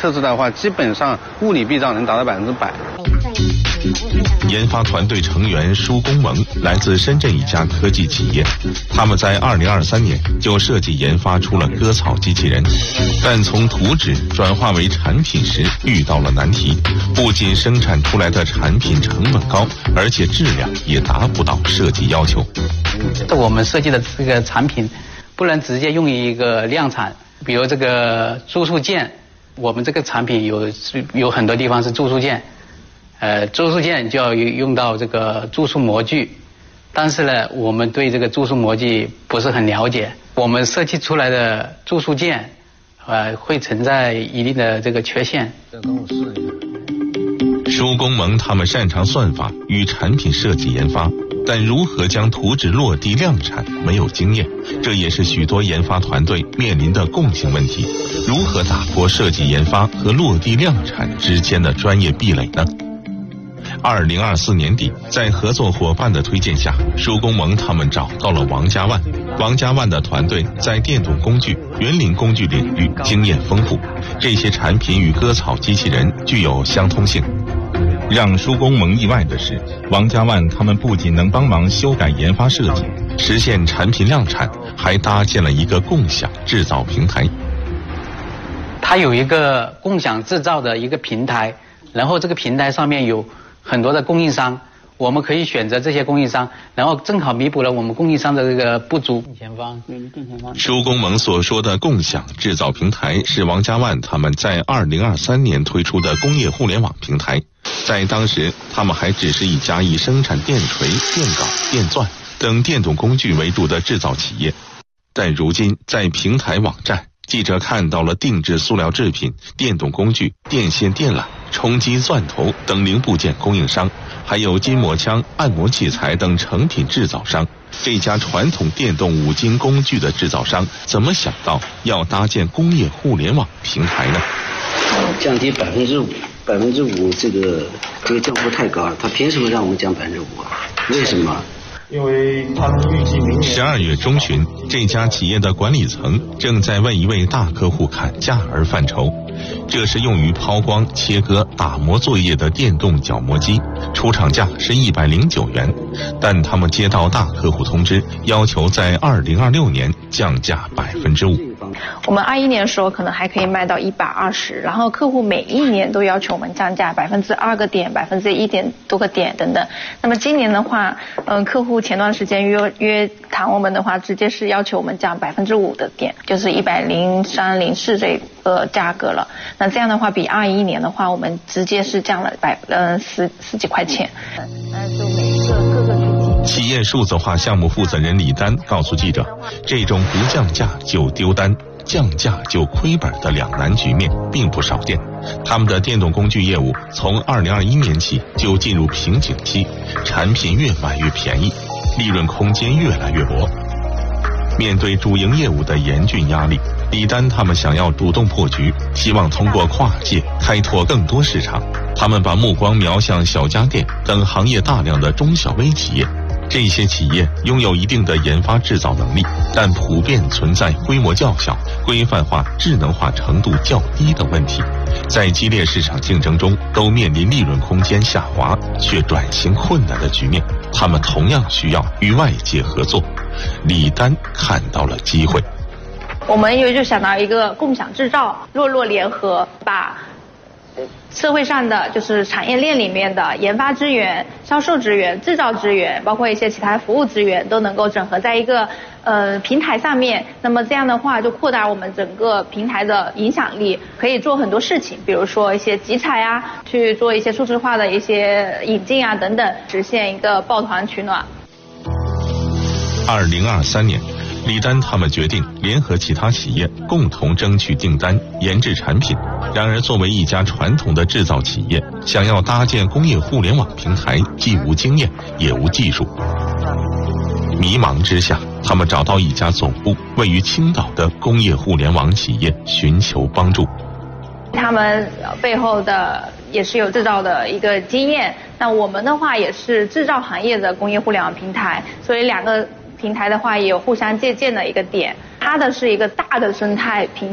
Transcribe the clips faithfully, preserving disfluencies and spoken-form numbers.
测出来的话，基本上物理避障能达到百分之百。 研发团队成员舒公萌来自深圳一家科技企业，他们在二零二三年就设计研发出了割草机器人，但从图纸转化为产品时遇到了难题，不仅生产出来的产品成本高，而且质量也达不到设计要求。 我们设计的这个产品不能直接用于一个量产，比如这个注塑件，我们这个产品有有很多地方是注塑件。呃，注塑件就要用到这个注塑模具，但是呢，我们对这个注塑模具不是很了解，我们设计出来的注塑件，呃，会存在一定的这个缺陷。 舒公萌他们擅长算法与产品设计研发，但如何将图纸落地量产没有经验，这也是许多研发团队面临的共性问题。如何打破设计研发和落地量产之间的专业壁垒呢？二零二四年底，在合作伙伴的推荐下，舒公萌他们找到了王家万。王家万的团队在电动工具、园林工具领域经验丰富，这些产品与割草机器人具有相通性。让舒公萌意外的是，王家万他们不仅能帮忙修改研发设计，实现产品量产，还搭建了一个共享制造平台。 它有一个共享制造的一个平台，然后这个平台上面有很多的供应商，我们可以选择这些供应商，然后正好弥补了我们供应商的这个不足。前方， 舒公萌所说的共享制造平台是王家万他们在二零二三年推出的工业互联网平台。在当时，他们还只是一家以生产电锤、电镐、电钻等电动工具为主的制造企业，但如今在平台网站，记者看到了定制塑料制品、电动工具、电线电缆、冲击钻头等零部件供应商，还有筋膜枪、按摩器材等成品制造商。这家传统电动五金工具的制造商怎么想到要搭建工业互联网平台呢？ 降低百分之五，百分之五这个这个降幅太高了，他凭什么让我们降百分之五啊？为什么？ 因为他们预计明年十二月中旬，这家企业的管理层正在为一位大客户砍价而犯愁。这是用于抛光、切割、打磨作业的电动角磨机，出厂价是一百零九元，但他们接到大客户通知，要求在二零二六年降价百分之五。 我们二一年的时候可能还可以卖到一百二十，然后客户每一年都要求我们降价百分之二个点、百分之一点多个点等等。那么今年的话，嗯、呃，客户前段时间约约谈我们的话，直接是要求我们降百分之五的点，就是一百零三零四这个价格了。那这样的话，比二一年的话，我们直接是降了百呃十十几块钱。那就每一个各个具体。 企业数字化项目负责人李丹告诉记者，这种不降价就丢单，降价就亏本的两难局面并不少见。他们的电动工具业务从二零二一年起就进入瓶颈期，产品越卖越便宜，利润空间越来越薄。面对主营业务的严峻压力，李丹他们想要主动破局，希望通过跨界开拓更多市场。他们把目光瞄向小家电等行业大量的中小微企业。这些企业拥有一定的研发制造能力，但普遍存在规模较小、规范化、智能化程度较低的问题，在激烈市场竞争中都面临利润空间下滑却转型困难的局面。他们同样需要与外界合作。李丹看到了机会， 我们又就想到一个共享制造，弱弱联合，把社会上的就是产业链里面的研发资源、销售资源、制造资源，包括一些其他服务资源，都能够整合在一个呃平台上面。那么这样的话，就扩大我们整个平台的影响力，可以做很多事情，比如说一些集采啊，去做一些数字化的一些引进啊等等，实现一个抱团取暖。 二零二三年，李丹他们决定联合其他企业共同争取订单、研制产品。然而，作为一家传统的制造企业，想要搭建工业互联网平台，既无经验也无技术。迷茫之下，他们找到一家总部位于青岛的工业互联网企业寻求帮助。 他们背后的也是有制造的一个经验，那我们的话也是制造行业的工业互联网平台，所以两个平台的话也有互相借鉴的一个点。它的是一个大的生态平台，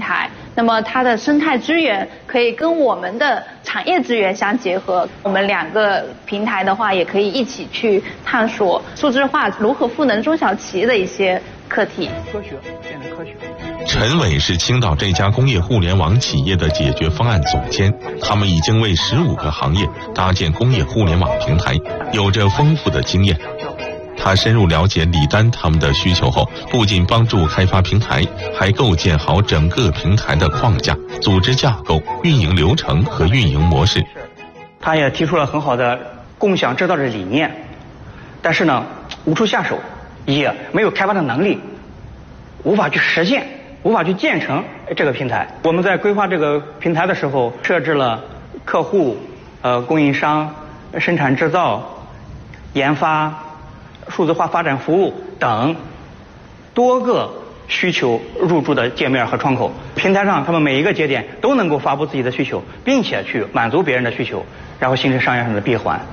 那么它的生态资源可以跟我们的产业资源相结合，我们两个平台的话也可以一起去探索数字化如何赋能中小企业的一些课题。 科学变成科学。 陈伟是青岛这家工业互联网企业的解决方案总监，他们已经为十五个行业搭建工业互联网平台，有着丰富的经验。他深入了解李丹他们的需求后，不仅帮助开发平台，还构建好整个平台的框架、组织架构、运营流程和运营模式。 他也提出了很好的共享制造的理念，但是呢，无处下手，也没有开发的能力，无法去实现，无法去建成这个平台。我们在规划这个平台的时候，设置了客户、呃供应商、生产制造、研发、数字化发展服务等多个需求入驻的界面和窗口。平台上他们每一个节点都能够发布自己的需求，并且去满足别人的需求，然后形成商业上的闭环。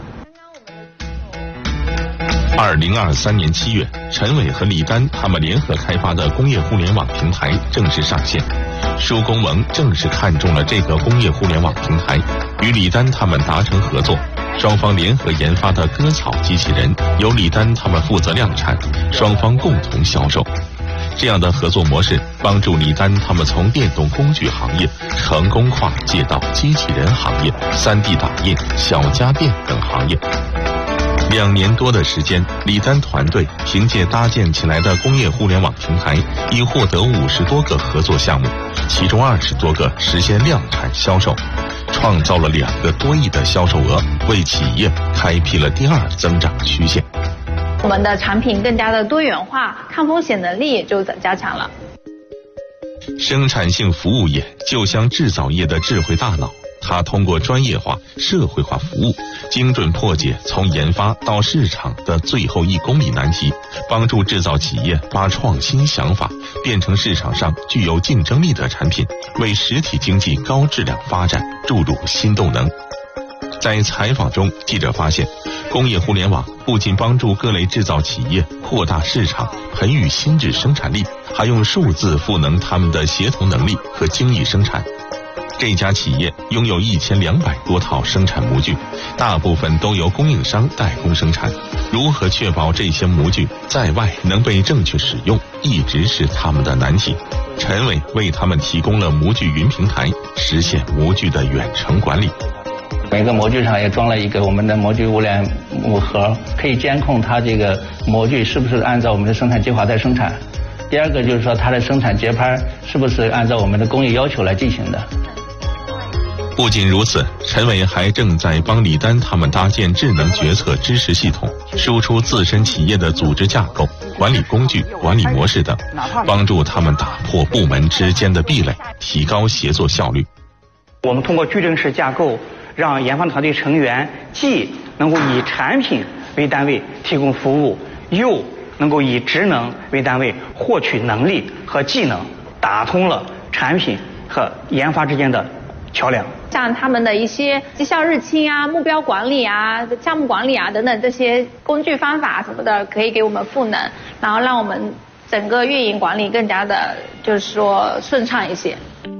二零二三年七月，陈伟和李丹他们联合开发的工业互联网平台正式上线。舒公盟正是看中了这个工业互联网平台，与李丹他们达成合作。双方联合研发的割草机器人由李丹他们负责量产，双方共同销售。这样的合作模式帮助李丹他们从电动工具行业成功跨界到机器人行业、三 D 打印、小家电等行业。两年多的时间，李丹团队凭借搭建起来的工业互联网平台，已获得五十多个合作项目，其中二十多个实现量产销售，创造了两个多亿的销售额，为企业开辟了第二增长曲线。 我们的产品更加的多元化，抗风险能力也就加强了。 生产性服务业就像制造业的智慧大脑，它通过专业化、社会化服务，精准破解从研发到市场的最后一公里难题，帮助制造企业把创新想法变成市场上具有竞争力的产品，为实体经济高质量发展注入新动能。在采访中，记者发现，工业互联网不仅帮助各类制造企业扩大市场、培育新质生产力，还用数字赋能他们的协同能力和精益生产。这家企业拥有一千两百多套生产模具，大部分都由供应商代工生产。如何确保这些模具在外能被正确使用，一直是他们的难题。陈伟为他们提供了模具云平台，实现模具的远程管理。 每个模具上也装了一个我们的模具物联物盒，可以监控它这个模具是不是按照我们的生产计划在生产。第二个就是说它的生产节拍是不是按照我们的工艺要求来进行的。 不仅如此，陈伟还正在帮李丹他们搭建智能决策支持系统，输出自身企业的组织架构、管理工具、管理模式等，帮助他们打破部门之间的壁垒，提高协作效率。 我们通过矩阵式架构，让研发团队成员既能够以产品为单位提供服务，又能够以职能为单位获取能力和技能，打通了产品和研发之间的桥梁。 像他们的一些绩效日清啊、目标管理啊、项目管理啊等等这些工具方法什么的，可以给我们赋能，然后让我们整个运营管理更加的，就是说顺畅一些。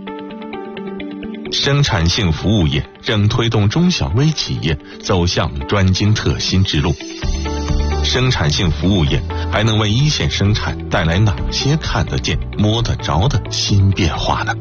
生产性服务业正推动中小微企业走向专精特新之路。生产性服务业还能为一线生产带来哪些看得见、摸得着的新变化呢？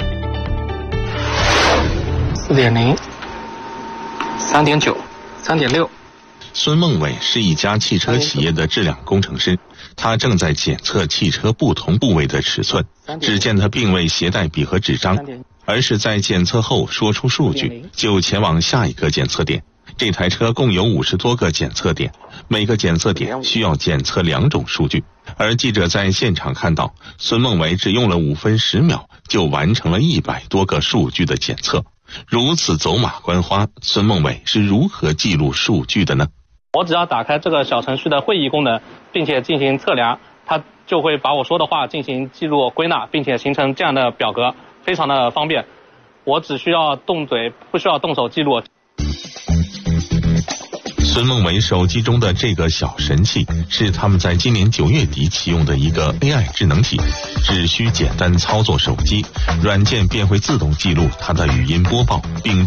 四点零、三点九、三点六。 孙梦伟是一家汽车企业的质量工程师，他正在检测汽车不同部位的尺寸。只见他并未携带笔和纸张，而是在检测后说出数据，就前往下一个检测点。这台车共有五十多个检测点，每个检测点需要检测两种数据。而记者在现场看到，孙梦伟只用了五分十秒就完成了一百多个数据的检测。如此走马观花，孙梦伟是如何记录数据的呢？ 我只要打开这个小程序的会议功能，并且进行测量，它就会把我说的话进行记录归纳，并且形成这样的表格，非常的方便。我只需要动嘴，不需要动手记录。 孙梦伟手机中的这个小神器是他们在今年九月底启用的一个 A I 智能体，只需简单操作手机，软件便会自动记录他的语音播报，并